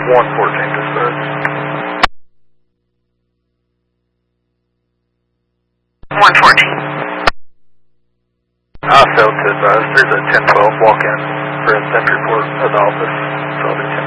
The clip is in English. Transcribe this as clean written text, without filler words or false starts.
114 dispatch. 114. I failed to advise. There's a 1012 walk-in for a theft report at the office. So I'll be